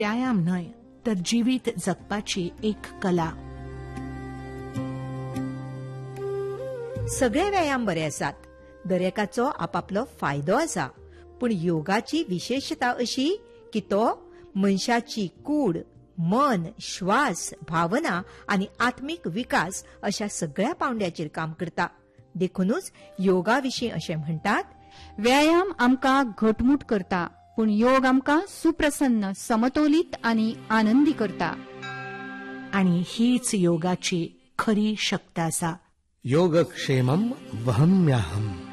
व्यायाम न्हय तर जिवीत जगपाची एक कला. सगळे व्यायाम बरे आसात, दरेकाचो आपापलो फायदो आसा, पूण योगाची विशेषता अशी की तो मनशाची कूड, मन, श्वास, भावना आनी आत्मीक विकास अशा सगळ्या पावंड्याचेर काम करता. देखूनच योगा विशीं अशें म्हणटात, व्यायाम आमकां घटमूट करता, पूण योग आमकां सुप्रसन्न, समतोलित आनी आनंदी करता. आणि हीच योगाची खरी शक्त आसा. योगक्षेमं वहम्यहम्.